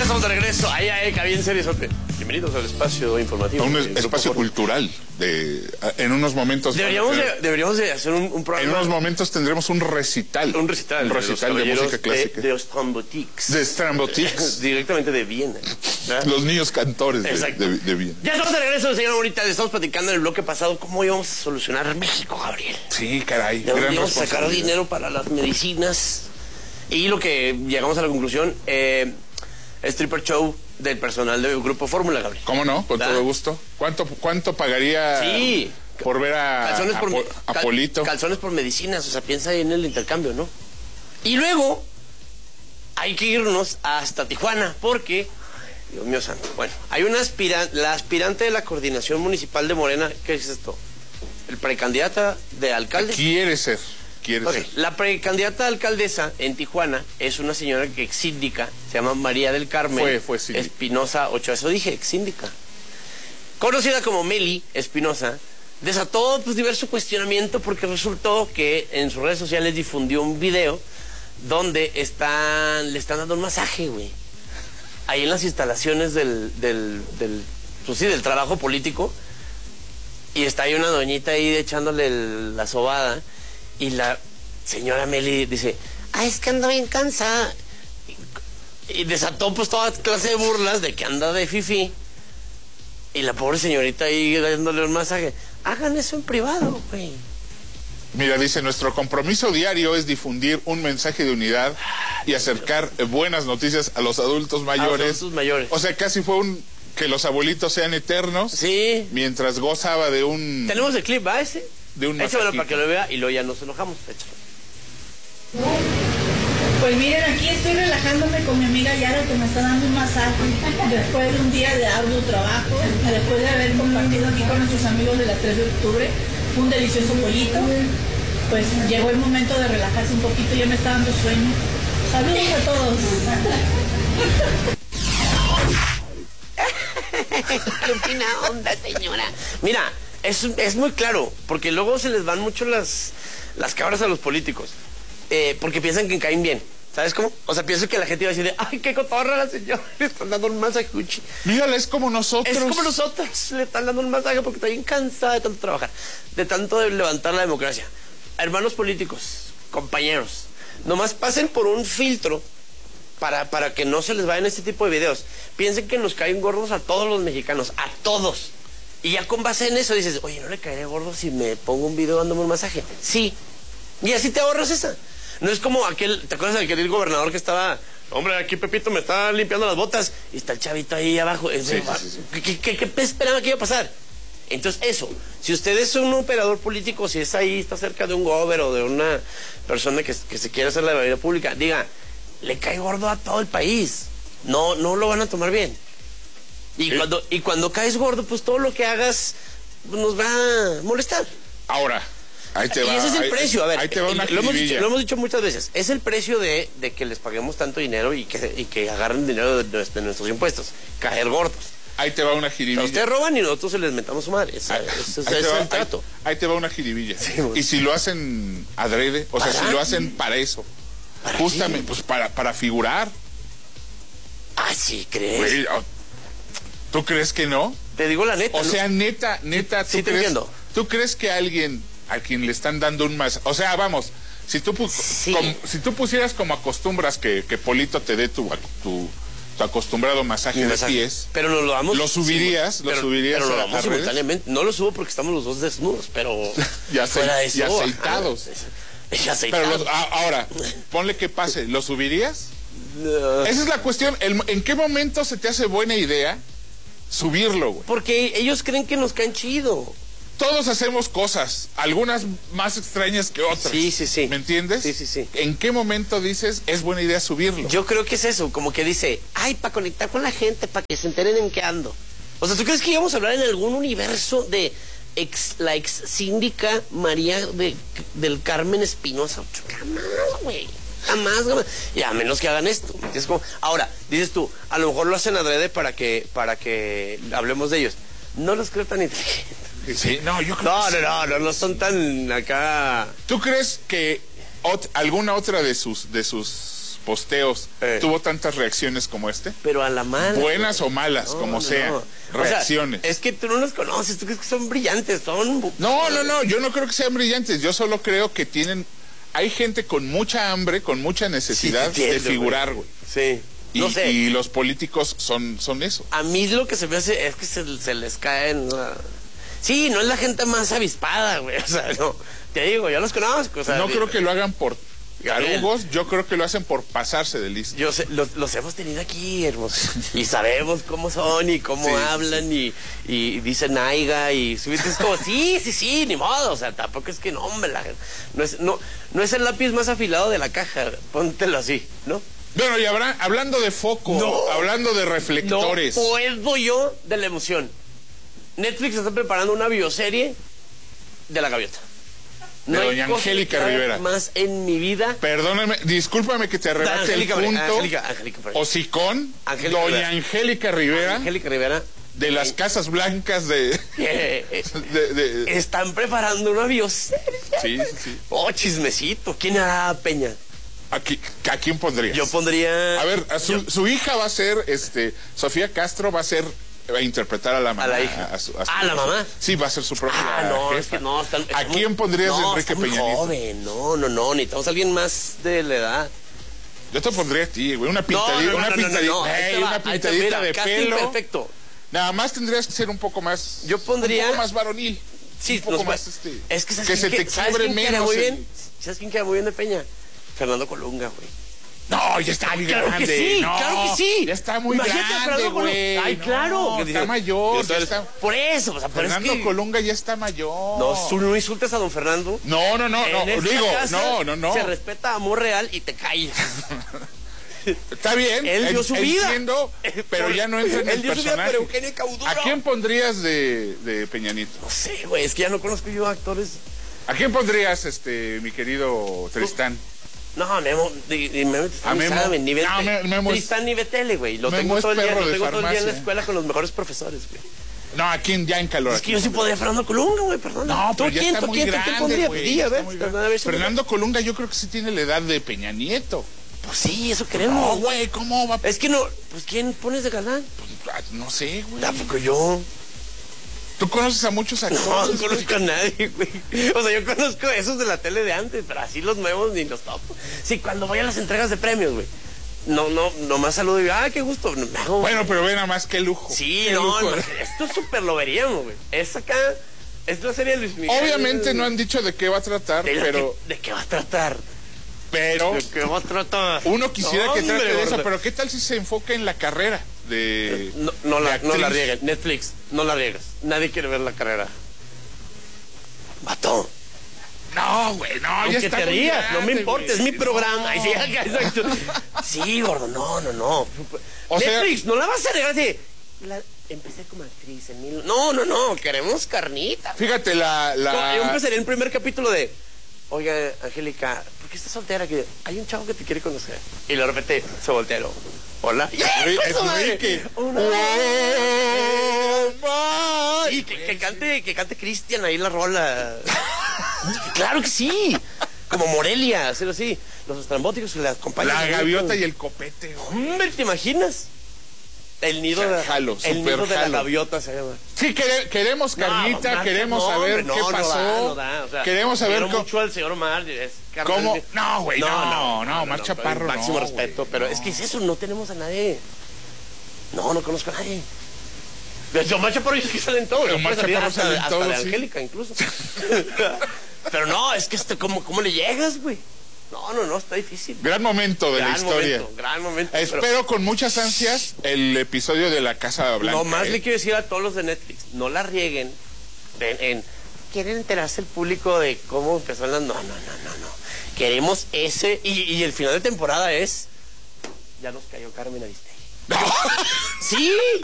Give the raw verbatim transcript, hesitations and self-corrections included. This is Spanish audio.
estamos de regreso. Ay, ay, que bien seriosote. Bienvenidos al espacio informativo. A un es, espacio cultural. De, en unos momentos... Deberíamos, de, deberíamos de hacer un, un programa. En unos momentos tendremos un recital. Un recital. Un recital de, de música clásica. De, de Strambotics. De Strambotics. Directamente de Viena. ¿verdad? Los niños cantores de, de, de Viena. Ya estamos de regreso, señora Bonita. Estamos platicando en el bloque pasado cómo íbamos a solucionar México, Gabriel. Sí, caray. De dónde íbamos a sacar dinero para las medicinas. Y lo que llegamos a la conclusión, eh, stripper show del personal del Grupo Fórmula, Gabriel. ¿Cómo no? Con ¿verdad? Todo gusto. ¿Cuánto, cuánto pagaría sí. por ver a, calzones a, por, a, a Polito? Cal, calzones por medicinas, o sea, piensa ahí en el intercambio, ¿no? Y luego hay que irnos hasta Tijuana, porque, Dios mío santo, bueno, hay una aspirante, la aspirante de la coordinación municipal de Morena, ¿qué es esto? El precandidata de alcalde. Quiere ser. Okay. La precandidata a alcaldesa en Tijuana es una señora que ex síndica, se llama María del Carmen fue, fue Espinosa Ochoa, eso dije, ex síndica. Conocida como Meli Espinosa, desató pues diverso cuestionamiento porque resultó que en sus redes sociales difundió un video donde están, le están dando un masaje, güey. Ahí en las instalaciones del, del, del, pues sí, del trabajo político. Y está ahí una doñita ahí echándole el, la sobada. Y la señora Meli dice, ah, es que anda bien cansada. Y, y desató pues toda clase de burlas de que anda de fifi. Y la pobre señorita ahí dándole un masaje. Hagan eso en privado, güey. Mira, dice, nuestro compromiso diario es difundir un mensaje de unidad y acercar buenas noticias a los adultos mayores. A los adultos mayores. O sea, casi fue un... que los abuelitos sean eternos. Sí. Mientras gozaba de un... Tenemos el clip, ¿va ese? De un échamelo para que lo vea y luego ya nos enojamos. Échalo. Pues miren, aquí estoy relajándome con mi amiga Yara, que me está dando un masaje después de un día de arduo trabajo, después de haber compartido aquí con nuestros amigos de la tres de octubre un delicioso pollito. Pues llegó el momento de relajarse un poquito, ya me está dando sueño. Saludos a todos. Qué fina onda, señora. Mira, es, es muy claro, porque luego se les van mucho las, las cabras a los políticos, eh, porque piensan que caen bien. ¿Sabes cómo? O sea, pienso que la gente iba a decir, ay, qué cotorra la señora, le están dando un masaje. Mírala, es como nosotros. Es como nosotros, le están dando un masaje porque está bien cansada de tanto trabajar, de tanto de levantar la democracia. Hermanos políticos, compañeros, nomás pasen por un filtro para, para que no se les vayan este tipo de videos. Piensen que nos caen gordos a todos los mexicanos, a todos. Y ya con base en eso dices, oye, ¿no le caeré gordo si me pongo un video dándome un masaje? Sí. Y así te ahorras esa. No es como aquel, ¿te acuerdas de aquel gobernador que estaba, hombre, aquí Pepito me está limpiando las botas y está el chavito ahí abajo? Es, sí, sí, sí. ¿Qué, qué, qué esperaba que iba a pasar? Entonces, eso, si usted es un operador político, si es ahí, está cerca de un gober o de una persona que, que se quiere hacer la vida pública, diga, le cae gordo a todo el país. No, no lo van a tomar bien. Y ¿Eh? cuando y cuando caes gordo, pues todo lo que hagas nos va a molestar. Ahora, ahí te y va. Y ese es el ahí, precio, a ver. Ahí te va una lo, hemos dicho, lo hemos dicho muchas veces. Es el precio de, de que les paguemos tanto dinero y que, y que agarren dinero de, de, de nuestros impuestos. Caer gordos. Ahí te va una jiribilla. O sea, ustedes roban y nosotros se les metamos su madre. Ese, ahí, ese, ahí ese va, es el trato. Ahí, ahí te va una jiribilla. Sí, bueno. Y si lo hacen adrede, o sea, ¿Para? si lo hacen para eso. ¿Para justamente, qué? Pues para, para figurar. Ah, sí, ¿crees? Güey, ¿tú crees que no? Te digo la neta. O ¿no? sea, neta, neta, sí, ¿tú sí te crees, entiendo. ¿tú crees que alguien a quien le están dando un más? O sea, vamos, si tú, sí. com, si tú pusieras como acostumbras que, que Polito te dé tu, tu, tu acostumbrado masaje de masaje. pies, pero nos lo vamos. lo subirías, sí, lo pero, subirías pero lo a, vamos a simultáneamente. No lo subo porque estamos los dos desnudos, pero ya, fuera de eso, y aceitados. Ajá, y aceitados. Pero los, a, ahora, ponle que pase, ¿lo subirías? No. Esa es la cuestión. El, ¿En qué momento se te hace buena idea subirlo, güey? Porque ellos creen que nos caen chido. Todos hacemos cosas, algunas más extrañas que otras. Sí, sí, sí. ¿Me entiendes? Sí, sí, sí. ¿En qué momento dices, es buena idea subirlo? Yo creo que es eso, como que dice, ay, para conectar con la gente, para que se enteren en qué ando. O sea, ¿tú crees que íbamos a hablar en algún universo de ex, la ex síndica María de, del Carmen Espinosa? Jamás, güey. Jamás, jamás. Y a menos que hagan esto. Es como, ahora, dices tú, a lo mejor lo hacen adrede para que, para que hablemos de ellos. No los creo tan inteligentes. Sí, no, yo creo no, que no, no, no, no son tan acá. ¿Tú crees que ot alguna otra de sus de sus posteos Eh. tuvo tantas reacciones como este? Pero a la mala. Buenas o malas, No, como no, sea. no. Reacciones. O sea, es que tú no los conoces, tú crees que son brillantes, son... No, no, no, yo no creo que sean brillantes, yo solo creo que tienen... Hay gente con mucha hambre, con mucha necesidad Sí, entiendo, de figurar, güey. Sí, Y, no sé. y los políticos son, son eso. A mí lo que se me hace es que se, se les caen... ¿no? Sí, no es la gente más avispada, güey, o sea, no. Te digo, yo los conozco, o sea... No creo que lo hagan por Gabriel. tarugos, yo creo que lo hacen por pasarse de listo. Yo sé, los, los hemos tenido aquí, hermoso. Y sabemos cómo son y cómo Sí, hablan y, y dicen aiga y subiste es como, sí, sí, sí, ni modo. O sea, tampoco es que no, hombre, la, no, es, no, no es el lápiz más afilado de la caja, póntelo así, ¿no? Bueno, y habrá, hablando de foco, No. hablando de reflectores. No puedo yo de la emoción. Netflix está preparando una bioserie de la gaviota. De hay doña cosa Angélica que haga Rivera. más en mi vida. Perdóname, discúlpame que te arrebate Angélica, el punto. Angélica, Angélica, perdón. Hocicón, Angélica doña Rivera. Angélica Rivera, Angélica Rivera. de las Casas Blancas de... Eh, eh, de- de- Están preparando una bioserie. Sí, sí, sí. Oh, chismecito. ¿Quién hará Peña? Aquí, ¿a quién pondrías? Yo pondría... A ver, a su, yo- su hija va a ser, este, Sofía Castro va a ser, va a interpretar a la mamá. A la hija. A su- a su- Ah, ¿la mamá? Sí, va a ser su propia Ah, no, jefa. es que no. Están, ¿A está quién muy- pondrías no, de Enrique está muy Peña Nieto? joven. No, no, no. Necesitamos a alguien más de la edad. Yo te pondría a ti, güey, una No, pintadita, no, no, una no, no, pintadita, no, ahí te ey, va, una ahí te- pintadita mira, de casting pelo. perfecto. Nada más tendrías que ser un poco más. Yo pondría- un poco más varonil. Sí, un poco los va- más este. Es que, ¿sabes que se quién te que- ¿sabes quiebre quién queda menos. muy el- bien? ¿Sabes quién queda muy bien de Peña? Fernando Colunga, güey. No, ya está muy Claro grande. que sí, no, claro que sí. Ya está muy Imagínate a grande, Fernando Colunga. güey. Ay, No, claro. está mayor. Ya Entonces, está... Por eso, o sea, pero Fernando es que... Colunga ya está mayor. No, tú no insultes a don Fernando. No, no, no, no, En esta digo, casa no, no, no. Se respeta amor real y te callas. Está bien. Él dio su vida. Entiendo, pero ya no entra en Él el dio su vida, personaje. pero Eugenio Cauduro. ¿A quién pondrías de, de Peña Nieto? No sé, güey, es que ya no conozco yo actores. ¿A quién pondrías, este, mi querido Tristán? No, Memo, ni, ni Memo, A ni Memo. sabe, ni vete. No, Me- Memo es- Tristán ni Betele, güey. Lo Memo tengo es todo el día, perro lo de tengo todo el día en la farmacia. escuela con los mejores profesores, güey. No, ¿a quién ya en calor? Es que yo sí podría Fernando Colunga, güey, perdón. No, ¿Tú pero ya quién, está tú muy quién, tú grande, quién pondrías? güey, Pues di, ya a está ver, muy a grande. ver si me- Fernando Colunga yo creo que sí tiene la edad de Peña Nieto. Pues sí, eso queremos. No, güey, ¿cómo va? Es que no, pues ¿quién pones de galán? Ah, No sé, güey. Tampoco yo. ¿Tú conoces a muchos No, actores? no conozco a nadie, güey. O sea, yo conozco esos de la tele de antes, pero así los nuevos ni los topo. Sí, cuando voy a las entregas de premios, güey. No, no, nomás saludo y digo, ah, qué gusto. No, no, Bueno, pero ve nada más, qué lujo. sí, qué no, lujo. no, esto súper lo veríamos, güey. Es acá, es la serie de Luis Miguel. Obviamente no han dicho de qué va a tratar, de la pero, que- ¿De qué va a tratar? pero ¿De qué va a tratar? uno quisiera No, que trate hombre, de eso, gordo. pero ¿qué tal si se enfoca en la carrera de No, no, de la, no la actriz? rieguen. Netflix, no la riegues. Nadie quiere ver la carrera. Vato. No, güey, no, ya Aunque está te muy rías, no grande, me importa, güey. es mi programa. No. Ay, sí, exacto. Sí, gordo, no, no, no. O sea- Netflix, no la vas a regalar así. La- empecé como actriz en mil... No, no, no, queremos carnita. Fíjate, la... la... Yo empezaría el primer capítulo de, oiga, Angélica, ¿por qué estás soltera? Que hay un chavo que te quiere conocer. Y de repente se voltea, lo, hola. ¡Ya, Oye, con su es madre! Enrique. Una- Oh, my. Sí, que, que cante, que cante Cristian ahí la rola. Claro que sí. Como Morelia, hacerlo así. Los estrambóticos que la acompañan. La gaviota y el copete, güey. Hombre, ¿te imaginas? El nido de, Jalo, el super nido de la jalo. gaviota se llama. Sí, quere- queremos carnita, No, queremos no, saber hombre, qué no, no pasó. da, no da, o sea, queremos saber quiero cómo... mucho al señor Omar. Es carnal ¿Cómo? de- No, güey, no, no, Omar Chaparro, Máximo no, respeto, güey, pero no. es que es eso, no tenemos a nadie. No, no conozco a nadie. Desde Omar Chaparro yo sé que salen todos. Omar puede salir Chaparro hasta, salen hasta todos, de sí. Angélica incluso. Pero no, es que este, ¿cómo, ¿cómo le llegas, güey? No, no, no, está difícil. Gran momento de Gran la historia. momento, gran momento. Espero pero con muchas ansias el episodio de la Casa Blanca. no más eh. le quiero decir a todos los de Netflix, no la rieguen en, en- quieren enterarse el público de cómo empezó la... No, no, no, no, no. Queremos ese... Y, y el final de temporada es... Ya nos cayó Carmen Aristegui. Sí,